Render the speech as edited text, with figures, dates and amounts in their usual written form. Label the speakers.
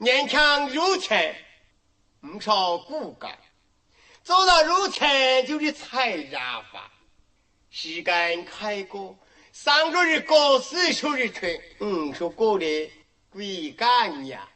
Speaker 1: 年强入前，不少骨干，走到入前就是菜染法。时间开过，3个日过，4个日春，5个过的鬼干呀！